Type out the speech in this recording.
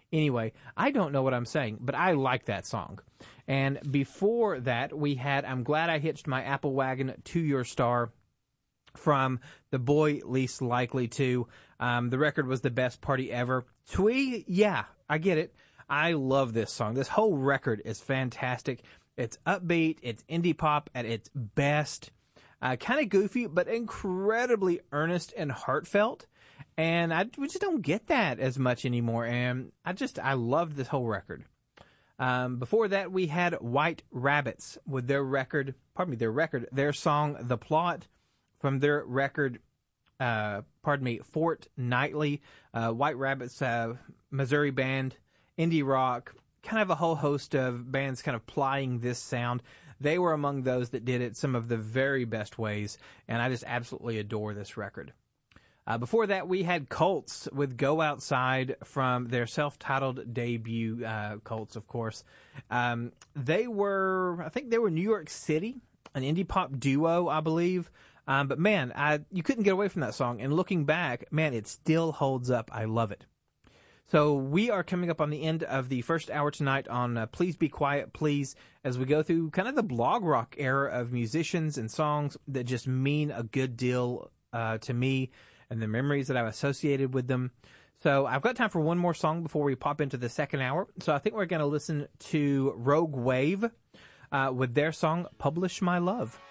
Anyway, I don't know what I'm saying, but I like that song. And before that, we had I'm Glad I Hitched My Apple Wagon to Your Star from The Boy Least Likely To. The record was The Best Party Ever. Twee, yeah, I get it. I love this song. This whole record is fantastic. It's upbeat. It's indie pop at its best. Kind of goofy, but incredibly earnest and heartfelt. And we just don't get that as much anymore. And I love this whole record. Before that, we had White Rabbits with their song, The Plot, from their record, Fortnightly. White Rabbits, Missouri band, indie rock, kind of a whole host of bands kind of plying this sound. They were among those that did it some of the very best ways, and I just absolutely adore this record. Before that, we had Colts with Go Outside from their self-titled debut, Colts, of course. I think they were New York City, an indie pop duo, I believe. But man, you couldn't get away from that song. And looking back, man, it still holds up. I love it. So we are coming up on the end of the first hour tonight on Please Be Quiet, Please, as we go through kind of the blog rock era of musicians and songs that just mean a good deal to me and the memories that I've associated with them. So I've got time for one more song before we pop into the second hour. So I think we're going to listen to Rogue Wave with their song, Publish My Love.